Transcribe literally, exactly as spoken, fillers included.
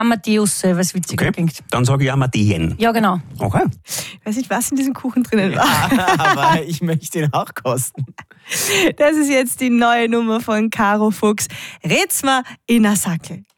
Amadeus, was witziger Okay. klingt. Dann sage ich Amadeen. Ja, genau. Okay. Ich weiß nicht, was in diesem Kuchen drinnen war. Ja, aber ich möchte ihn auch kosten. Das ist jetzt die neue Nummer von Caro Fuchs. Rät's mal in a Sackel.